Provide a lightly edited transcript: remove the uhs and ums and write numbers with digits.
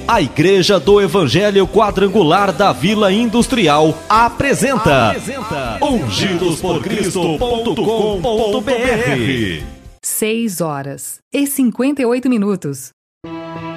A Igreja do Evangelho Quadrangular da Vila Industrial apresenta ungidosporcristo.com.br. 6 horas e 58 minutos.